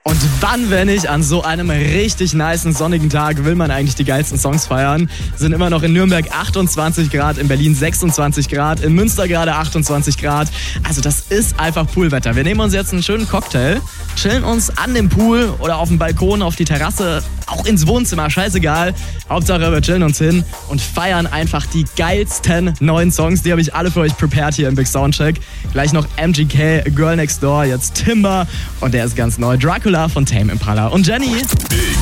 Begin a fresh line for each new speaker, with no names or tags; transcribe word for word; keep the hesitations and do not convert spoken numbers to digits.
Und wann, wenn nicht an so einem richtig nicen sonnigen Tag, will man eigentlich die geilsten Songs feiern? Sind immer noch in Nürnberg achtundzwanzig Grad, in Berlin sechsundzwanzig Grad, in Münster gerade achtundzwanzig Grad. Also das ist einfach Poolwetter. Wir nehmen uns jetzt einen schönen Cocktail, chillen uns an dem Pool oder auf dem Balkon, auf die Terrasse, auch ins Wohnzimmer, scheißegal. Hauptsache wir chillen uns hin und feiern einfach die geilsten neuen Songs. Die habe ich alle für euch prepared hier im Big Soundcheck. Gleich noch M G K, Girl Next Door, jetzt Timber und der ist ganz neu. Dracula von Tame Impala und Jenny.
Big